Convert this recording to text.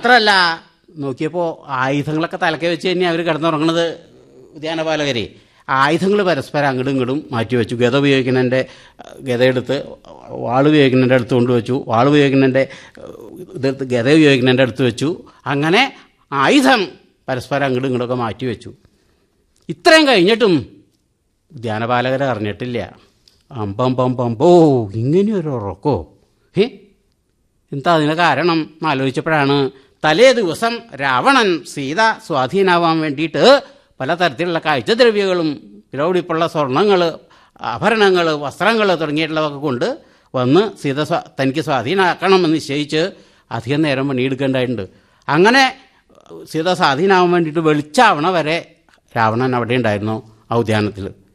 മാത്രമല്ല, നോക്കിയപ്പോൾ ആയുധങ്ങളൊക്കെ തലക്കെ വെച്ച് തന്നെ അവർ കിടന്നുറങ്ങണത് ഉദ്യാനപാലകരെ. ആയുധങ്ങൾ പരസ്പരം അങ്ങോട്ടും ഇങ്ങോട്ടും മാറ്റിവെച്ചു. ഗത ഉപയോഗിക്കുന്നതിൻ്റെ ഗതയെടുത്ത് വാൾ ഉപയോഗിക്കുന്നതിൻ്റെ അടുത്ത് കൊണ്ടുവച്ചു, വാൾ ഉപയോഗിക്കുന്നതിൻ്റെ ഇതെടുത്ത് ഗത ഉപയോഗിക്കുന്നതിൻ്റെ അടുത്ത് വെച്ചു. അങ്ങനെ ആയുധം പരസ്പരം അങ്ങോട്ടും ഇങ്ങോട്ടൊക്കെ മാറ്റിവെച്ചു. ഇത്രയും കഴിഞ്ഞിട്ടും ഉദ്യാനപാലകരെ അറിഞ്ഞിട്ടില്ല. അമ്പമ്പമ്പോ ഇങ്ങനെയൊരു ഉറക്കോ? എന്താ അതിന് കാരണം എന്നാലോചിച്ചപ്പോഴാണ് തലേ ദിവസം രാവണൻ സീത സ്വാധീനാവാൻ വേണ്ടിയിട്ട് പലതരത്തിലുള്ള കാഴ്ചദ്രവ്യങ്ങളും ഗ്രൗഡിപ്പുള്ള സ്വർണ്ണങ്ങൾ, ആഭരണങ്ങൾ, വസ്ത്രങ്ങൾ തുടങ്ങിയിട്ടുള്ളതൊക്കെ കൊണ്ട് വന്ന് സീത തനിക്ക് സ്വാധീനമാക്കണമെന്ന് നിശ്ചയിച്ച് അധികം നേരം പണിയെടുക്കേണ്ടതായിട്ടുണ്ട്. അങ്ങനെ സീത സ്വാധീനമാവാൻ വേണ്ടിയിട്ട് വെളിച്ചാവണ വരെ രാവണൻ അവിടെ ഉണ്ടായിരുന്നു ആ ഉദ്യാനത്തിൽ.